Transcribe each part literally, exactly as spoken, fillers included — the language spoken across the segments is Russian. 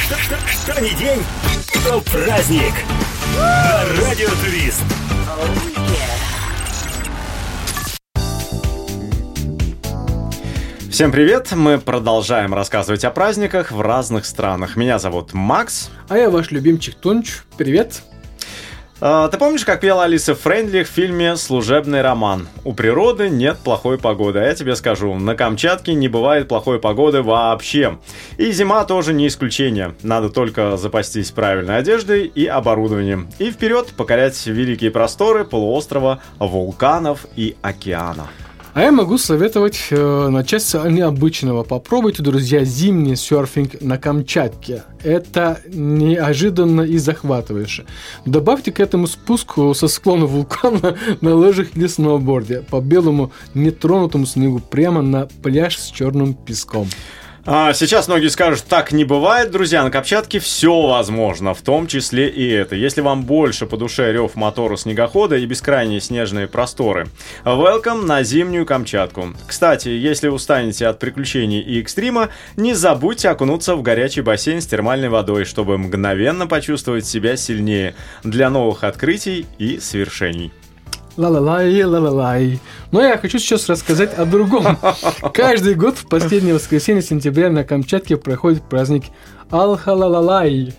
Что ни день, то праздник. На Радио Турист. Всем привет! Мы продолжаем рассказывать о праздниках в разных странах. Меня зовут Макс. А я ваш любимчик Тонч. Привет! А, ты помнишь, как пела Алиса Фрейндлих в фильме «Служебный роман»? У природы нет плохой погоды. А я тебе скажу, на Камчатке не бывает плохой погоды вообще. И зима тоже не исключение. Надо только запастись правильной одеждой и оборудованием. И вперед покорять великие просторы полуострова, вулканов и океана. А я могу советовать э, начать с необычного. Попробуйте, друзья, зимний серфинг на Камчатке. Это неожиданно и захватывающе. Добавьте к этому спуск со склона вулкана на лыжах или сноуборде по белому нетронутому снегу прямо на пляж с черным песком. А сейчас многие скажут, так не бывает, друзья, на Камчатке все возможно, в том числе и это. Если вам больше по душе рев мотора снегохода и бескрайние снежные просторы, welcome на зимнюю Камчатку. Кстати, если устанете от приключений и экстрима, не забудьте окунуться в горячий бассейн с термальной водой, чтобы мгновенно почувствовать себя сильнее для новых открытий и свершений. Ла-ла-лай, ла-ла-лай. Но я хочу сейчас рассказать о другом. Каждый год в последнее воскресенье сентября на Камчатке проходит праздник Алхалалалай.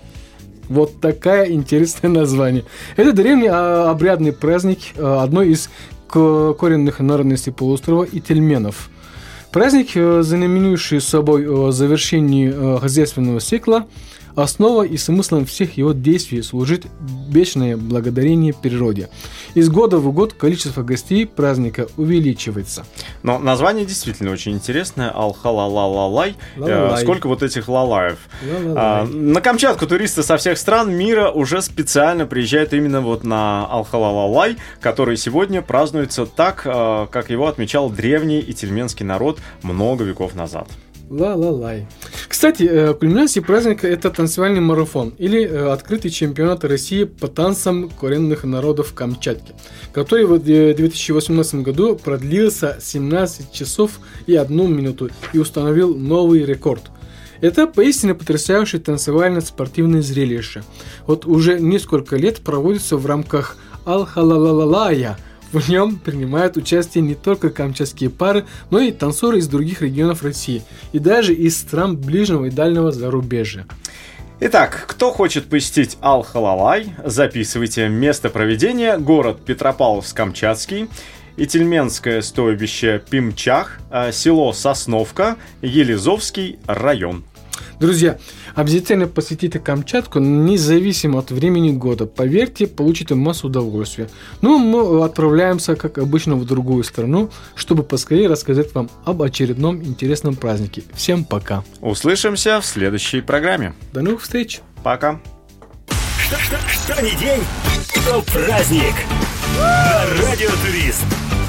Вот такое интересное название. Это древний обрядный праздник одной из коренных народностей полуострова ительменов. Праздник, знаменующий собой завершение хозяйственного цикла, основа и смыслом всех его действий служит вечное благодарение природе. Из года в год количество гостей праздника увеличивается. Но название действительно очень интересное. Алхалалалай. Сколько вот этих лалаев. А, на Камчатку туристы со всех стран мира уже специально приезжают именно вот на Алхалалалай, который сегодня празднуется так, как его отмечал древний ительменский народ много веков назад. Ла-ла-лай. Кстати, кульминацией праздника это танцевальный марафон или открытый чемпионат России по танцам коренных народов Камчатки, который в две тысячи восемнадцатом году продлился семнадцать часов и одну минуту и установил новый рекорд. Это поистине потрясающее танцевально-спортивное зрелище. Вот уже несколько лет проводится в рамках Алхалалалая. В нем принимают участие не только камчатские пары, но и танцоры из других регионов России и даже из стран ближнего и дальнего зарубежья. Итак, кто хочет посетить Алхалалай, записывайте место проведения: город Петропавловск-Камчатский, Ительменское стойбище Пимчах, село Сосновка, Елизовский район. Друзья, обязательно посетите Камчатку независимо от времени года. Поверьте, получите массу удовольствия. Ну, мы отправляемся, как обычно, в другую страну, чтобы поскорее рассказать вам об очередном интересном празднике. Всем пока. Услышимся в следующей программе. До новых встреч. Пока. Что ни день, то праздник. На Радио Турист.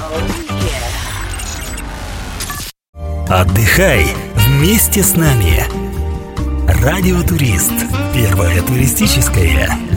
Отдыхай вместе с нами. Радио Турист. Первое туристическое.